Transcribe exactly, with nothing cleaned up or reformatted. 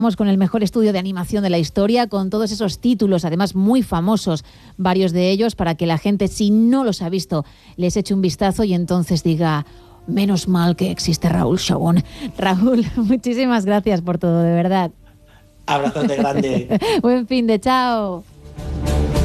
Vamos con el mejor estudio de animación de la historia, con todos esos títulos, además muy famosos, varios de ellos, para que la gente, si no los ha visto, les eche un vistazo y entonces diga, menos mal que existe Raúl Chabón. Raúl, muchísimas gracias por todo, de verdad. Abrazote grande. Buen fin de chao.